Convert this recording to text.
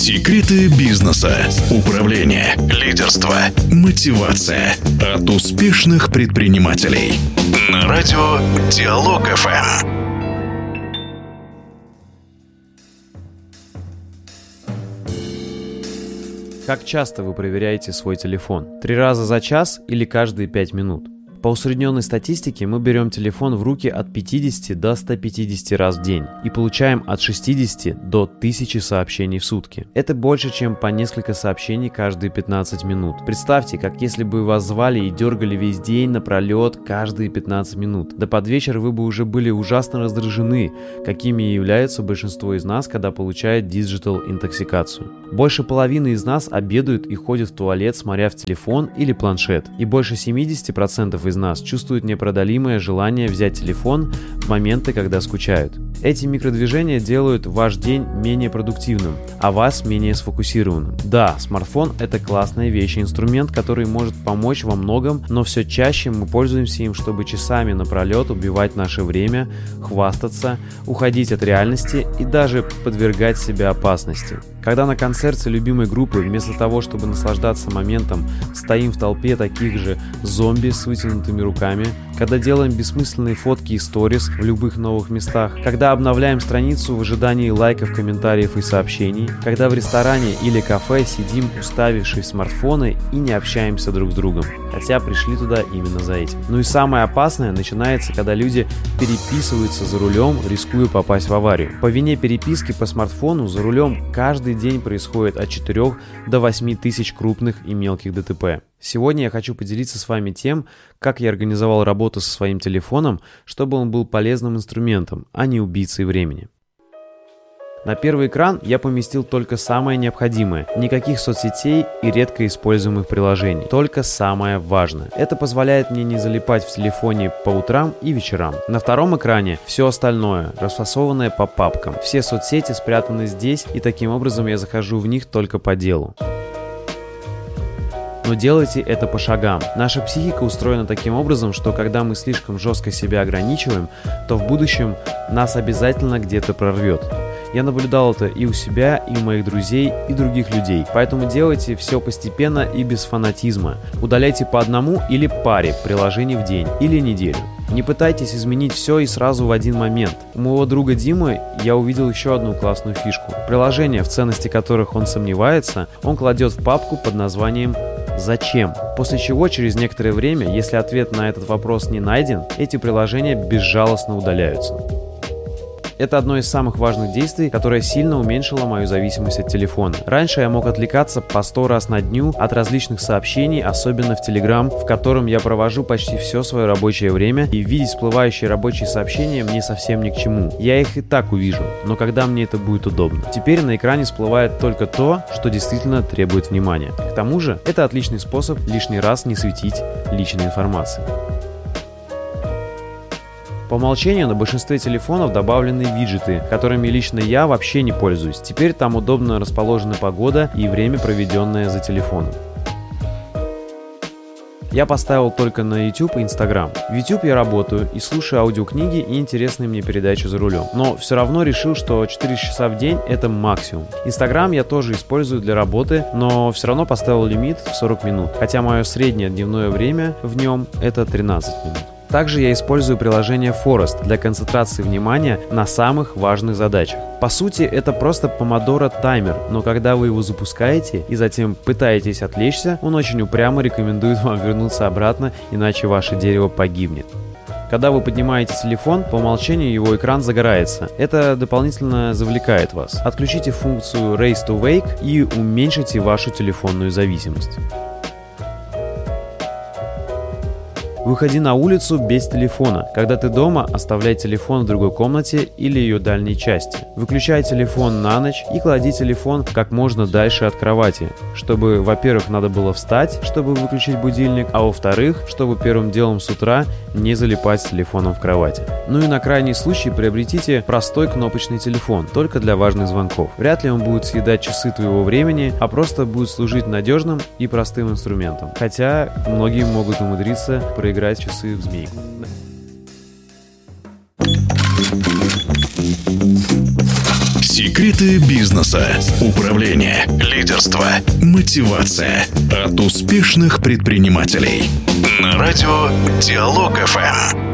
Секреты бизнеса, управления, лидерства, мотивация от успешных предпринимателей. На радио Диалог ФМ. Как часто вы проверяете свой телефон? 3 раза за час или каждые 5 минут? По усредненной статистике мы берем телефон в руки от 50 до 150 раз в день и получаем от 60 до 1000 сообщений в сутки. Это больше, чем по несколько сообщений каждые 15 минут. Представьте, как если бы вас звали и дергали весь день напролет каждые 15 минут. Да под вечер вы бы уже были ужасно раздражены, какими и являются большинство из нас, когда получает диджитал-интоксикацию. Больше половины из нас обедают и ходят в туалет, смотря в телефон или планшет. И больше 70% из нас чувствуют непреодолимое желание взять телефон в моменты, когда скучают. Эти микродвижения делают ваш день менее продуктивным, а вас менее сфокусированным. Да, смартфон — это классная вещь и инструмент, который может помочь во многом, но все чаще мы пользуемся им, чтобы часами напролет убивать наше время, хвастаться, уходить от реальности и даже подвергать себя опасности. Когда на концерте любимой группы вместо того, чтобы наслаждаться моментом, стоим в толпе таких же зомби с вытянутыми руками, когда делаем бессмысленные фотки и сторис в любых новых местах, когда обновляем страницу в ожидании лайков, комментариев и сообщений, когда в ресторане или кафе сидим, уставившись в смартфоны и не общаемся друг с другом, хотя пришли туда именно за этим. Ну и самое опасное начинается, когда люди переписываются за рулем, рискуя попасть в аварию. По вине переписки по смартфону за рулем каждый день происходит от 4 до 8 тысяч крупных и мелких ДТП. Сегодня я хочу поделиться с вами тем, как я организовал работу со своим телефоном, чтобы он был полезным инструментом, а не убийцей времени. На первый экран я поместил только самое необходимое, никаких соцсетей и редко используемых приложений, только самое важное. Это позволяет мне не залипать в телефоне по утрам и вечерам. На втором экране все остальное, расфасованное по папкам. Все соцсети спрятаны здесь, и таким образом я захожу в них только по делу. Но делайте это по шагам. Наша психика устроена таким образом, что когда мы слишком жестко себя ограничиваем, то в будущем нас обязательно где-то прорвет. Я наблюдал это и у себя, и у моих друзей, и других людей. Поэтому делайте все постепенно и без фанатизма. Удаляйте по одному или паре приложений в день или неделю. Не пытайтесь изменить все и сразу в один момент. У моего друга Димы я увидел еще одну классную фишку. Приложения, в ценности которых он сомневается, он кладет в папку под названием «Зачем?». После чего через некоторое время, если ответ на этот вопрос не найден, эти приложения безжалостно удаляются. Это одно из самых важных действий, которое сильно уменьшило мою зависимость от телефона. Раньше я мог отвлекаться по 100 раз на дню от различных сообщений, особенно в Telegram, в котором я провожу почти все свое рабочее время, и видеть всплывающие рабочие сообщения мне совсем ни к чему. Я их и так увижу, но когда мне это будет удобно. Теперь на экране всплывает только то, что действительно требует внимания. К тому же, это отличный способ лишний раз не светить личной информацией. По умолчанию на большинстве телефонов добавлены виджеты, которыми лично я вообще не пользуюсь. Теперь там удобно расположена погода и время, проведенное за телефоном. Я поставил только на YouTube и Instagram. В YouTube я работаю и слушаю аудиокниги и интересные мне передачи за рулем. Но все равно решил, что 4 часа в день это максимум. Instagram я тоже использую для работы, но все равно поставил лимит в 40 минут. Хотя мое среднее дневное время в нем это 13 минут. Также я использую приложение Forest для концентрации внимания на самых важных задачах. По сути, это просто Pomodoro таймер, но когда вы его запускаете и затем пытаетесь отвлечься, он очень упрямо рекомендует вам вернуться обратно, иначе ваше дерево погибнет. Когда вы поднимаете телефон, по умолчанию его экран загорается. Это дополнительно завлекает вас. Отключите функцию Raise to Wake и уменьшите вашу телефонную зависимость. Выходи на улицу без телефона. Когда ты дома, оставляй телефон в другой комнате или ее дальней части. Выключай телефон на ночь и клади телефон как можно дальше от кровати, чтобы, во-первых, надо было встать, чтобы выключить будильник, а во-вторых, чтобы первым делом с утра не залипать с телефоном в кровати. Ну и на крайний случай приобретите простой кнопочный телефон, только для важных звонков. Вряд ли он будет съедать часы твоего времени, а просто будет служить надежным и простым инструментом. Хотя многие могут умудриться проиграть часы в змейку. Секреты бизнеса, управления, лидерства, мотивация от успешных предпринимателей. На радио Диалог ФМ.